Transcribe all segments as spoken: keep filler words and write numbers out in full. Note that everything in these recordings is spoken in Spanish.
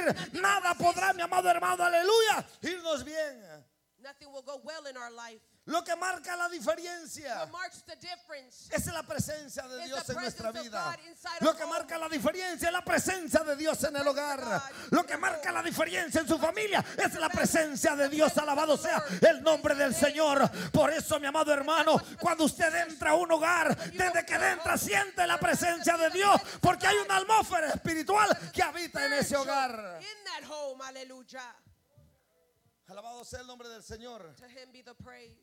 decir, nada podrá, mi amado hermano, aleluya, irnos bien. Nothing will go well in our life. Lo que marca la diferencia What marks the difference es la presencia de is Dios the en nuestra presence of vida. God inside Lo of que home. marca la diferencia es la presencia de Dios en el hogar. Lo que marca la diferencia en su familia es la presencia de Dios. Alabado sea el nombre del Señor. Por eso, mi amado hermano, cuando usted entra a un hogar, desde que entra siente la presencia de Dios, porque hay una atmósfera espiritual que habita en ese hogar. In that home, hallelujah. Alabado sea el nombre del Señor. To him be the praise.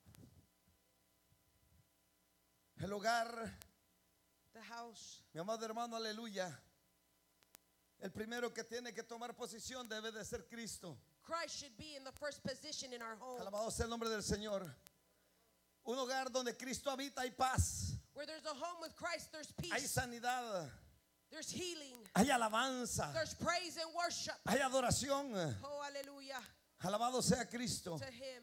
El hogar, The house. mi amado hermano, aleluya. El primero que tiene que tomar posición debe de ser Cristo. Christ should be in the first position in our home. Alabado sea el nombre del Señor. Un hogar donde Cristo habita hay paz, Where there's a home with Christ, there's hay peace, sanidad, there's healing, hay alabanza, there's praise and worship. hay adoración. Oh, hallelujah. Alabado sea Cristo. To him.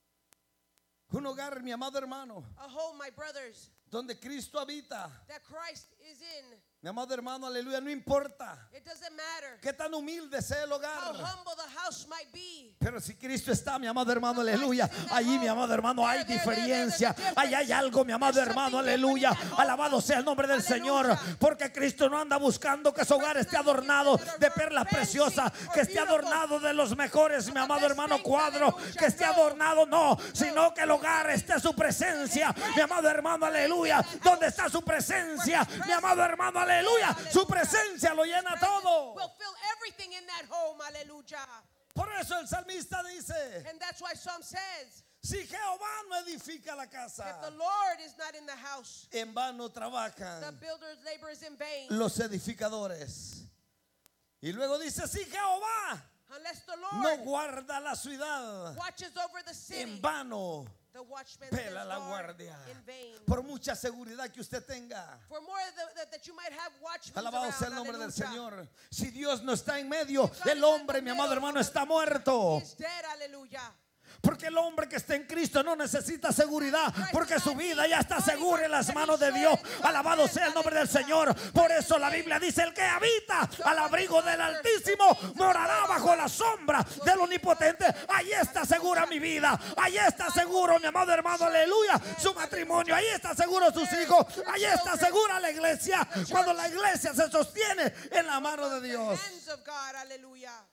Un hogar, mi amado hermano, A home, my brothers, donde Cristo habita. that Christ is in. Mi amado hermano, aleluya, no importa It doesn't matter qué tan humilde sea el how hogar, humble the house might be. pero si Cristo está, mi amado hermano, aleluya, allí, mi amado hermano, hay diferencia. Ahí hay algo, mi amado hermano, aleluya. Alabado sea el nombre del Señor, porque Cristo no anda buscando que su hogar esté adornado de perlas preciosas, que esté adornado de los mejores, mi amado hermano, cuadros, que esté adornado, no, sino que el hogar esté su presencia, mi amado hermano, aleluya. Donde está su presencia, mi amado hermano, aleluya, su presencia lo llena todo. Will fill everything in that home, hallelujah. Por eso el salmista dice, And that's why Psalm says, si Jehová no edifica la casa, if the Lord is not in the house, en vano the trabajan builder's labor is in vain. los edificadores. Y luego dice, si Jehová Unless the no Lord guarda la ciudad, watches over the city, en vano the watchman pela stands la guard guardia. in vain. Por mucha seguridad que usted tenga, For more that, that, that you might have watchmen alabado around, sea el nombre del hallelujah. Señor. Si Dios no está en medio, el hombre, mi amado hermano, está muerto. He is dead, hallelujah. Porque el hombre que está en Cristo no necesita seguridad, porque su vida ya está segura en las manos de Dios. Alabado sea el nombre del Señor. Por eso la Biblia dice, el que habita al abrigo del Altísimo morará bajo la sombra del Omnipotente. Ahí está segura mi vida, ahí está seguro mi amado hermano, aleluya, su matrimonio, ahí está seguro sus hijos, ahí está segura la iglesia, cuando la iglesia se sostiene en la mano de Dios. Hands of God, hallelujah.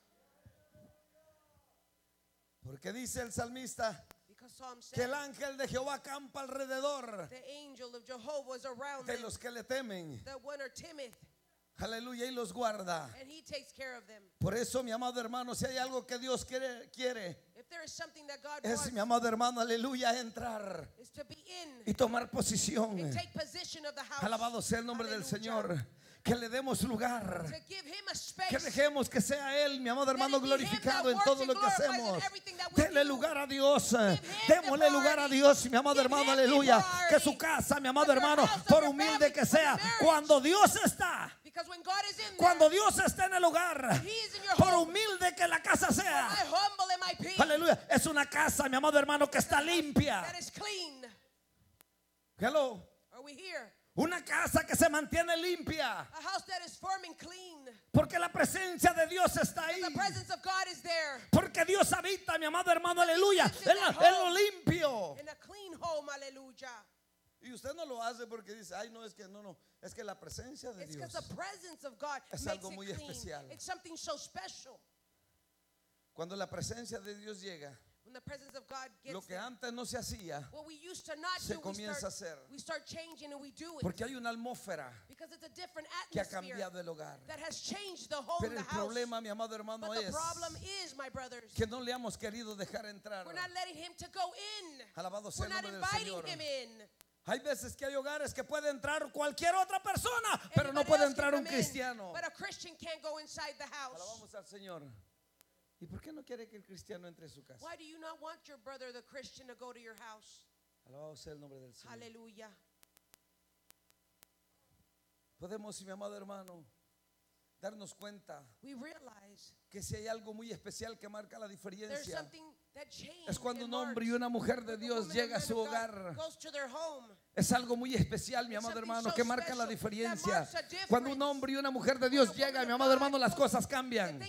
Porque dice el salmista Because Psalm que says, el ángel de Jehová acampa alrededor the angel of Jehovah is around de them, los que le temen. the one are timid, Aleluya, y los guarda. and he takes care of them. Por eso, mi amado hermano, si hay algo que Dios quiere, quiere If there is something that God es, wants, mi amado hermano, aleluya, entrar is to be in y tomar posición. and take possession of the house. Alabado sea el nombre del Hallelujah. Señor. Que le demos lugar, To give him a que space. dejemos que sea Él, mi amado hermano, Let it be him glorificado that en works todo and lo que glorifies in hacemos. everything that we Denle do. lugar a Dios, him démosle the lugar a priority. Dios, mi amado Give hermano, him the aleluya. priority. Que su casa, mi amado That your hermano, house, por your humilde family, que your sea, marriage. cuando Dios está, Because when God is in cuando there, Dios está en el hogar, He is in your por home. humilde que la casa sea, I humble in my peace. aleluya, es una casa, mi amado hermano, que está limpia. That is clean. Hello. Are we here? Una casa que se mantiene limpia, A house that is firm and clean. porque la presencia de Dios está ahí. The presence of God is there. Porque Dios habita, mi amado hermano, aleluya, en, la- en lo limpio. In a clean home, hallelujah. Y usted no lo hace porque dice, ay, no, es que no, no, es que la presencia de It's Dios. because the presence of God Es makes algo muy it clean. especial. It's something so special. Cuando la presencia de Dios llega, When the presence of God gets lo que there, antes no se hacía, what we used to not se do, we comienza a start, hacer. we start changing and we do it. Porque hay una atmósfera Because it's a different que ha atmosphere cambiado el hogar. that has changed the home, Pero the el house. problema, mi amado hermano, But the es problem is, my brothers, que no le hemos querido dejar entrar. we're not letting him to go in. Alabado sea We're el not nombre del inviting Señor. him in. Hay veces que hay hogares que puede entrar cualquier otra persona, pero no Anybody puede else can entrar un come in, cristiano. But a Christian can't go inside the house. Alabamos al Señor. ¿Y por qué no quiere que el cristiano entre a su casa? Why do you not want your brother, the Christian, to go to your house? Alabado sea el nombre del Señor. Hallelujah. Podemos, mi amado hermano, darnos cuenta We realize que si hay algo muy especial que marca la there's diferencia, something that changed. es cuando and un hombre y marks una mujer de when a Dios woman llega a and su man of God hogar. goes to their home. Es algo muy especial, mi It's amado something hermano, so que marca la special that diferencia. marks a difference. Cuando un hombre y una mujer de Dios When a woman llega, mi of amado God hermano, las cosas cambian.